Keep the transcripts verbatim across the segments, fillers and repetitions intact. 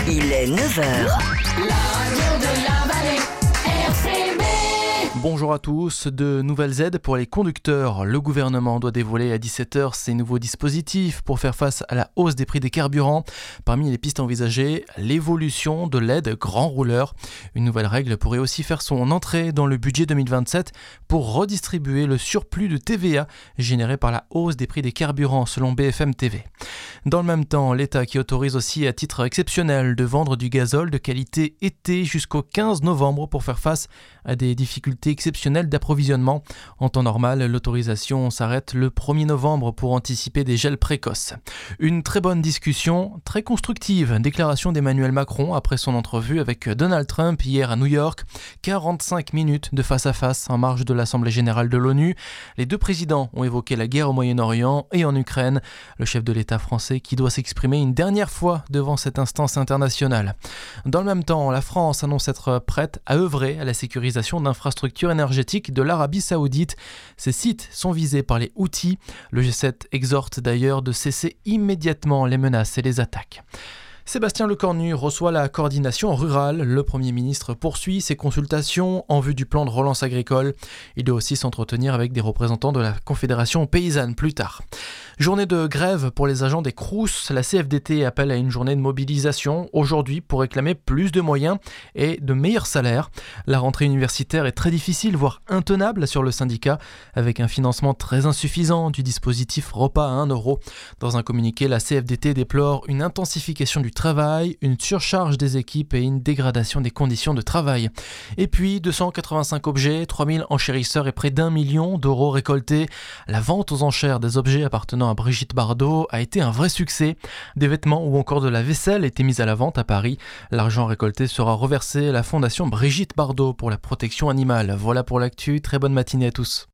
Il est neuf heures. La radio de la vallée, R C B. Bonjour à tous, de nouvelles aides pour les conducteurs. Le gouvernement doit dévoiler à dix-sept heures ses nouveaux dispositifs pour faire face à la hausse des prix des carburants. Parmi les pistes envisagées, l'évolution de l'aide grand rouleur. Une nouvelle règle pourrait aussi faire son entrée dans le budget deux mille vingt-sept pour redistribuer le surplus de T V A généré par la hausse des prix des carburants selon B F M T V. Dans le même temps, l'État qui autorise aussi à titre exceptionnel de vendre du gazole de qualité été jusqu'au quinze novembre pour faire face à des difficultés exceptionnelles d'approvisionnement. En temps normal, l'autorisation s'arrête le premier novembre pour anticiper des gels précoces. Une très bonne discussion, très constructive, déclaration d'Emmanuel Macron après son entrevue avec Donald Trump hier à New York. quarante-cinq minutes de face à face en marge de l'Assemblée générale de l'ONU. Les deux présidents ont évoqué la guerre au Moyen-Orient et en Ukraine. Le chef de l'État français qui doit s'exprimer une dernière fois devant cette instance internationale. Dans le même temps, la France annonce être prête à œuvrer à la sécurisation d'infrastructures énergétiques de l'Arabie Saoudite. Ces sites sont visés par les Houthis. Le G sept exhorte d'ailleurs de cesser immédiatement les menaces et les attaques. Sébastien Lecornu reçoit la coordination rurale. Le Premier ministre poursuit ses consultations en vue du plan de relance agricole. Il doit aussi s'entretenir avec des représentants de la Confédération paysanne plus tard. Journée de grève pour les agents des Crous. La C F D T appelle à une journée de mobilisation aujourd'hui pour réclamer plus de moyens et de meilleurs salaires. La rentrée universitaire est très difficile, voire intenable sur le syndicat, avec un financement très insuffisant du dispositif repas à un euro. Dans un communiqué, la C F D T déplore une intensification du travail, une surcharge des équipes et une dégradation des conditions de travail. Et puis, deux cent quatre-vingt-cinq objets, trois mille enchérisseurs et près d'un million d'euros récoltés. La vente aux enchères des objets appartenant à Brigitte Bardot a été un vrai succès. Des vêtements ou encore de la vaisselle étaient mis à la vente à Paris. L'argent récolté sera reversé à la fondation Brigitte Bardot pour la protection animale. Voilà pour l'actu, très bonne matinée à tous.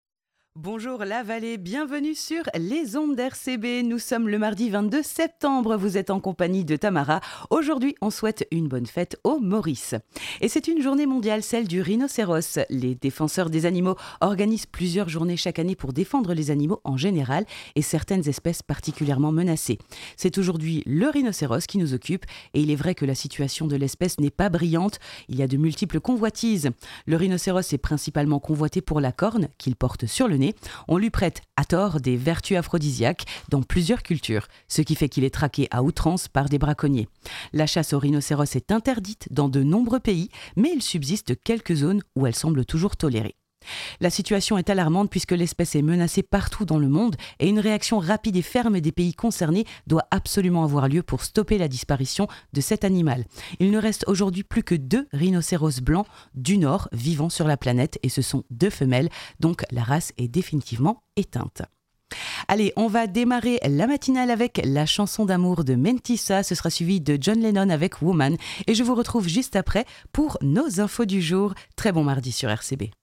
Bonjour la vallée, bienvenue sur les ondes d'R C B. Nous sommes le mardi vingt-deux septembre, vous êtes en compagnie de Tamara. Aujourd'hui, on souhaite une bonne fête aux Maurice. Et c'est une journée mondiale, celle du rhinocéros. Les défenseurs des animaux organisent plusieurs journées chaque année pour défendre les animaux en général et certaines espèces particulièrement menacées. C'est aujourd'hui le rhinocéros qui nous occupe et il est vrai que la situation de l'espèce n'est pas brillante. Il y a de multiples convoitises. Le rhinocéros est principalement convoité pour la corne qu'il porte sur le nez. On lui prête à tort des vertus aphrodisiaques dans plusieurs cultures, ce qui fait qu'il est traqué à outrance par des braconniers. La chasse au rhinocéros est interdite dans de nombreux pays, mais il subsiste quelques zones où elle semble toujours tolérée. La situation est alarmante puisque l'espèce est menacée partout dans le monde et une réaction rapide et ferme des pays concernés doit absolument avoir lieu pour stopper la disparition de cet animal. Il ne reste aujourd'hui plus que deux rhinocéros blancs du Nord vivant sur la planète et ce sont deux femelles, donc la race est définitivement éteinte. Allez, on va démarrer la matinale avec la chanson d'amour de Mentissa. Ce sera suivi de John Lennon avec Woman et je vous retrouve juste après pour nos infos du jour. Très bon mardi sur R C B.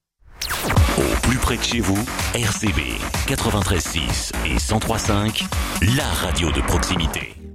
Au plus près de chez vous, R C B quatre-vingt-treize six et cent trois cinq, la radio de proximité.